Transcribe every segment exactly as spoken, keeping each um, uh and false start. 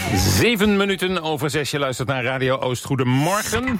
Zeven minuten over zes. Je luistert naar Radio Oost. Goedemorgen.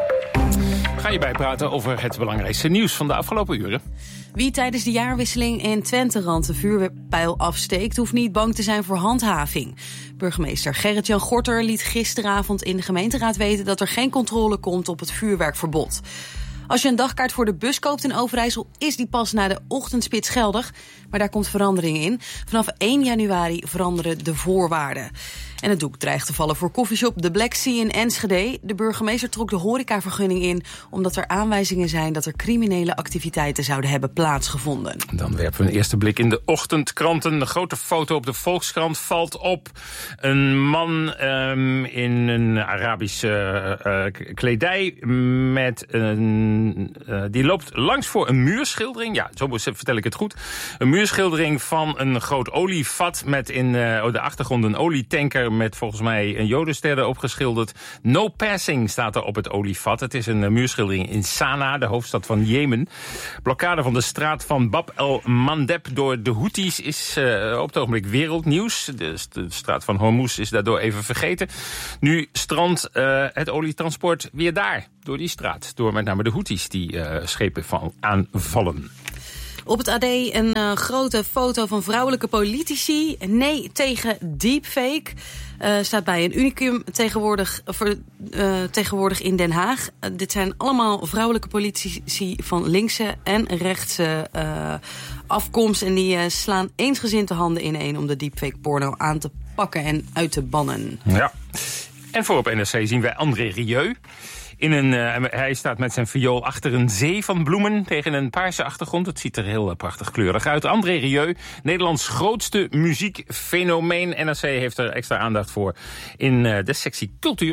Ga je bijpraten over het belangrijkste nieuws van de afgelopen uren. Wie tijdens de jaarwisseling in Twenterand de vuurpijl afsteekt, hoeft niet bang te zijn voor handhaving. Burgemeester Gerrit-Jan Gorter liet gisteravond in de gemeenteraad weten dat er geen controle komt op het vuurwerkverbod. Als je een dagkaart voor de bus koopt in Overijssel, is die pas na de ochtendspits geldig. Maar daar komt verandering in. Vanaf één januari veranderen de voorwaarden. En het doek dreigt te vallen voor koffieshop The Black Sea in Enschede. De burgemeester trok de horecavergunning in omdat er aanwijzingen zijn dat er criminele activiteiten zouden hebben plaatsgevonden. Dan werpen we een eerste blik in de ochtendkranten. De grote foto op de Volkskrant valt op. Een man um, in een Arabische uh, kledij met een, uh, die loopt langs voor een muurschildering. Ja, zo vertel ik het goed. Een muurschildering van een groot olievat met in uh, de achtergrond een olietanker met volgens mij een jodenster erop geschilderd. No passing staat er op het olievat. Het is een uh, muurschildering in Sanaa, de hoofdstad van Jemen. Blokkade van de straat van Bab el-Mandeb door de Houthis is uh, op het ogenblik wereldnieuws. De, de straat van Hormuz is daardoor even vergeten. Nu strandt uh, het olietransport weer daar, door die straat. Door met name de Houthis die uh, schepen van aanvallen. Op het A D een uh, grote foto van vrouwelijke politici. Nee tegen deepfake. Uh, staat bij een unicum tegenwoordig, uh, tegenwoordig in Den Haag. Uh, dit zijn allemaal vrouwelijke politici van linkse en rechtse uh, afkomst. En die uh, slaan eensgezind de handen ineen om de deepfake porno aan te pakken en uit te bannen. Ja. En voor op N R C zien wij André Rieu. In een, uh, hij staat met zijn viool achter een zee van bloemen tegen een paarse achtergrond. Het ziet er heel uh, prachtig kleurig uit. André Rieu, Nederlands grootste muziekfenomeen. N R C heeft er extra aandacht voor in uh, de sectie cultuur.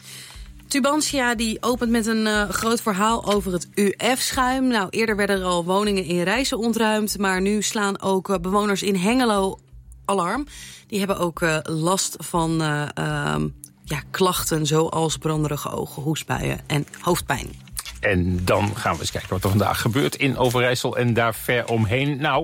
Tubantia die opent met een uh, groot verhaal over het U F-schuim. Nou, eerder werden er al woningen in Rijssen ontruimd, maar nu slaan ook uh, bewoners in Hengelo alarm. Die hebben ook uh, last van Uh, uh, Ja, klachten zoals branderige ogen, hoestbuien en hoofdpijn. En dan gaan we eens kijken wat er vandaag gebeurt in Overijssel en daar ver omheen. Nou,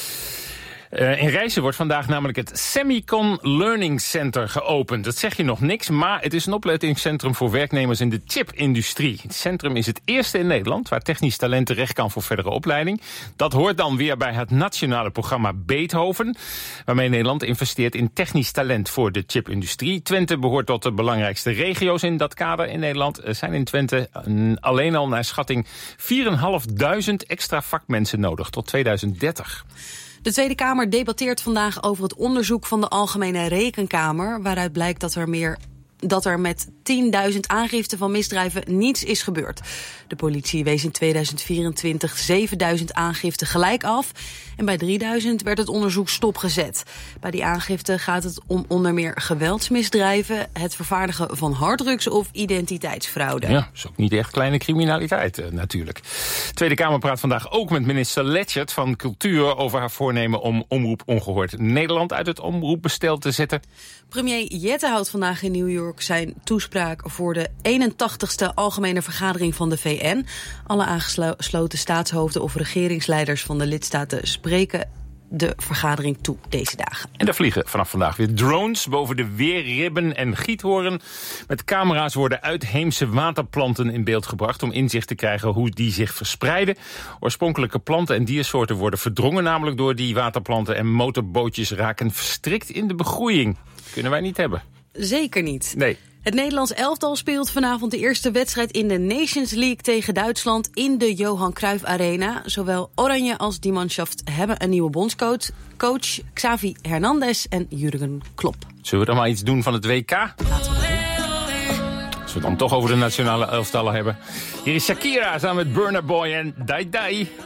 Uh, in Rijssen wordt vandaag namelijk het Semicon Learning Center geopend. Dat zeg je nog niks, maar het is een opleidingscentrum voor werknemers in de chipindustrie. Het centrum is het eerste in Nederland waar technisch talent terecht kan voor verdere opleiding. Dat hoort dan weer bij het nationale programma Beethoven, waarmee Nederland investeert in technisch talent voor de chipindustrie. Twente behoort tot de belangrijkste regio's in dat kader in Nederland. Er zijn in Twente alleen al naar schatting vierduizend extra vakmensen nodig tot tweeduizend dertig. De Tweede Kamer debatteert vandaag over het onderzoek van de Algemene Rekenkamer, waaruit blijkt dat er meer dat er met tienduizend aangiften van misdrijven niets is gebeurd. De politie wees in tweeduizend vierentwintig zevenduizend aangiften gelijk af en bij drieduizend werd het onderzoek stopgezet. Bij die aangiften gaat het om onder meer geweldsmisdrijven, het vervaardigen van harddrugs of identiteitsfraude. Ja, dat is ook niet echt kleine criminaliteit uh, natuurlijk. De Tweede Kamer praat vandaag ook met minister Letchert van Cultuur over haar voornemen om Omroep Ongehoord Nederland uit het omroepbestel te zetten. Premier Jette houdt vandaag in New York zijn toespraak voor de eenentachtigste Algemene Vergadering van de V N. Alle aangesloten staatshoofden of regeringsleiders van de lidstaten spreken de vergadering toe deze dagen. En er vliegen vanaf vandaag weer drones boven de Weerribben en Giethoorn. Met camera's worden uitheemse waterplanten in beeld gebracht om inzicht te krijgen hoe die zich verspreiden. Oorspronkelijke planten en diersoorten worden verdrongen namelijk door die waterplanten en motorbootjes raken verstrikt in de begroeiing. Kunnen wij niet hebben. Zeker niet. Nee. Het Nederlands elftal speelt vanavond de eerste wedstrijd in de Nations League tegen Duitsland in de Johan Cruijff Arena. Zowel Oranje als die Mannschaft hebben een nieuwe bondscoach, coach Xavi Hernandez en Jurgen Klopp. Zullen we dan maar iets doen van het W K? Laten we dat doen. Als we het dan toch over de nationale elftallen hebben. Hier is Shakira samen met Burna Boy en Dai Dai.